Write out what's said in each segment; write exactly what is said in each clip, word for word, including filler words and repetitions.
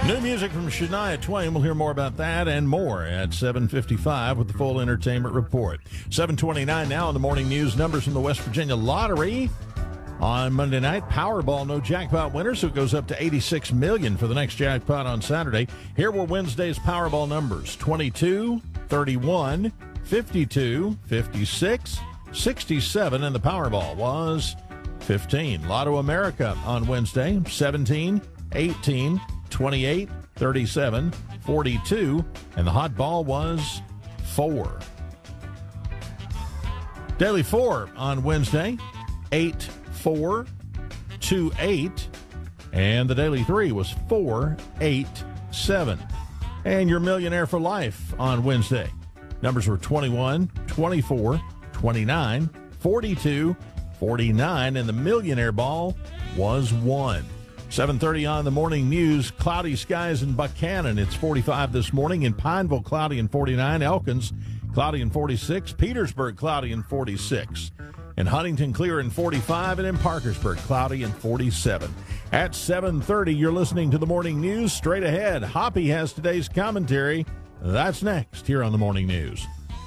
New music from Shania Twain. We'll hear more about that and more at seven fifty-five with the full entertainment report. seven twenty-nine now in the morning news. Numbers from the West Virginia Lottery. On Monday night, Powerball, no jackpot winner, so it goes up to eighty-six million dollars for the next jackpot on Saturday. Here were Wednesday's Powerball numbers: twenty-two, thirty-one, fifty-two, fifty-six, sixty-seven, and the Powerball was fifteen. Lotto America on Wednesday: seventeen, eighteen, twenty-eight, thirty-seven, forty-two, and the hot ball was four. Daily four on Wednesday: eight, four, two, eight, and the daily three was four, eight, seven. And your millionaire for life on Wednesday. Numbers were twenty-one, twenty-four, twenty-nine, forty-two, forty-nine, and the millionaire ball was one. seven thirty on the morning news. Cloudy skies in Buchanan. It's forty-five this morning. In Pineville, cloudy and forty-nine. Elkins, cloudy and forty-six. Petersburg, cloudy and forty-six. In Huntington, clear and forty-five. And in Parkersburg, cloudy and forty-seven. At seven thirty, you're listening to the morning news. Straight ahead, Hoppy has today's commentary. That's next here on the morning news.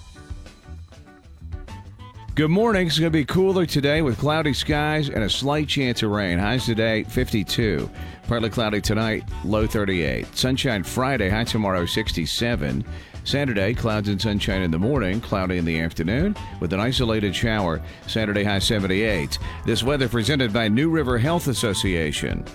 Good morning. It's going to be cooler today with cloudy skies and a slight chance of rain. Highs today, fifty-two. Partly cloudy tonight, low thirty-eight. Sunshine Friday, high tomorrow, sixty-seven. Saturday, clouds and sunshine in the morning, cloudy in the afternoon, with an isolated shower. Saturday, high seventy-eight. This weather presented by New River Health Association.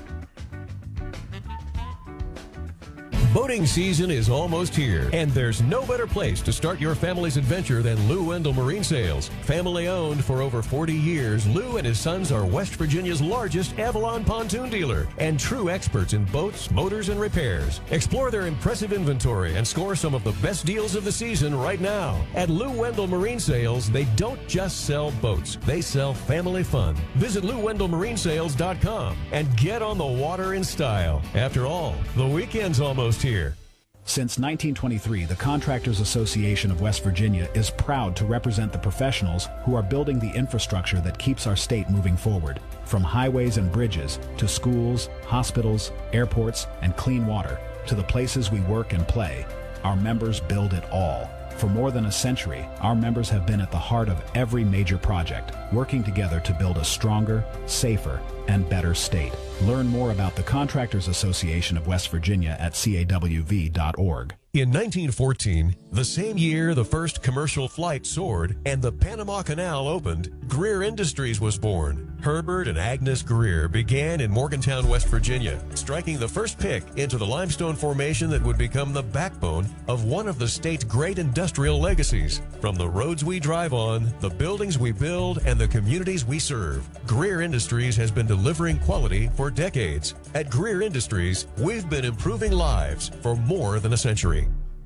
Boating season is almost here, and there's no better place to start your family's adventure than Lou Wendell Marine Sales. Family owned for over forty years, Lou and his sons are West Virginia's largest Avalon pontoon dealer and true experts in boats, motors, and repairs. Explore their impressive inventory and score some of the best deals of the season right now. At Lou Wendell Marine Sales, they don't just sell boats, they sell family fun. Visit Lou Wendell Marine Sales dot com and get on the water in style. After all, the weekend's almost here. Since nineteen twenty-three, the Contractors Association of West Virginia is proud to represent the professionals who are building the infrastructure that keeps our state moving forward. From highways and bridges to schools, hospitals, airports, and clean water, to the places we work and play, our members build it all. For more than a century, our members have been at the heart of every major project, working together to build a stronger, safer, and better state. Learn more about the Contractors Association of West Virginia at C A W V dot org. In nineteen fourteen, the same year the first commercial flight soared and the Panama Canal opened, Greer Industries was born. Herbert and Agnes Greer began in Morgantown, West Virginia, striking the first pick into the limestone formation that would become the backbone of one of the state's great industrial legacies. From the roads we drive on, the buildings we build, and the communities we serve, Greer Industries has been delivering quality for decades. At Greer Industries, we've been improving lives for more than a century.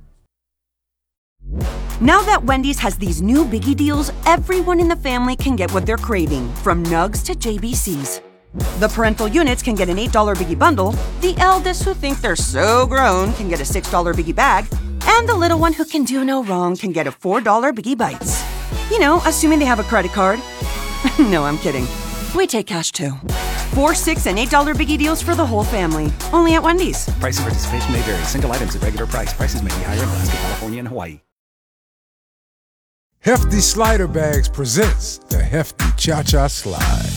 Now that Wendy's has these new biggie deals, everyone in the family can get what they're craving, from nugs to J B Cs. The parental units can get an eight dollar biggie bundle, the eldest who think they're so grown can get a six dollar biggie bag, and the little one who can do no wrong can get a four dollar biggie bites. You know, assuming they have a credit card. No, I'm kidding. We take cash too. Four, six, and eight dollar biggie deals for the whole family. Only at Wendy's. Price and participation may vary. Single items at regular price. Prices may be higher in Alaska, California, and Hawaii. Hefty Slider Bags presents the Hefty Cha-Cha Slide.